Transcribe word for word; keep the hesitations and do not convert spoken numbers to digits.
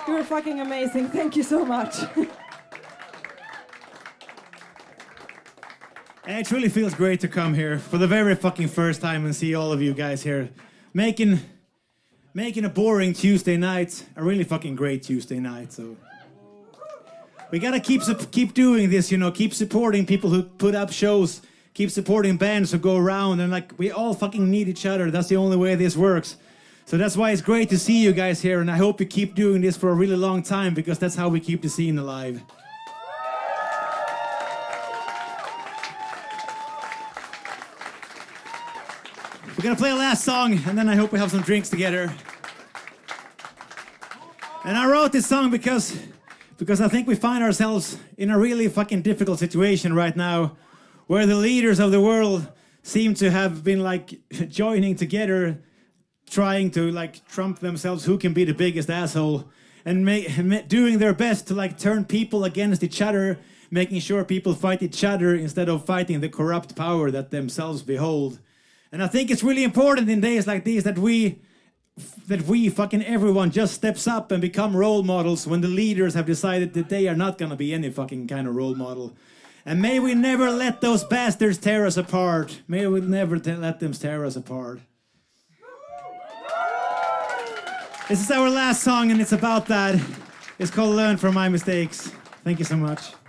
You're fucking amazing. Thank you so much. And it really feels great to come here for the very fucking first time and see all of you guys here. Making making a boring Tuesday night a really fucking great Tuesday night. So we gotta keep sup- keep doing this, you know, keep supporting people who put up shows, keep supporting bands who go around, and like we all fucking need each other. That's the only way this works. So that's why it's great to see you guys here, and I hope you keep doing this for a really long time, because that's how we keep the scene alive. We're gonna play a last song, and then I hope we have some drinks together. And I wrote this song because, because I think we find ourselves in a really fucking difficult situation right now, where the leaders of the world seem to have been like joining together, trying to like trump themselves who can be the biggest asshole, and make, doing their best to like turn people against each other, making sure people fight each other instead of fighting the corrupt power that themselves behold. And I think it's really important in days like these that we, that we fucking everyone just steps up and become role models when the leaders have decided that they are not gonna be any fucking kind of role model. And may we never let those bastards tear us apart. May we never t- let them tear us apart. This is our last song, and it's about that. It's called Learn from My Mistakes. Thank you so much.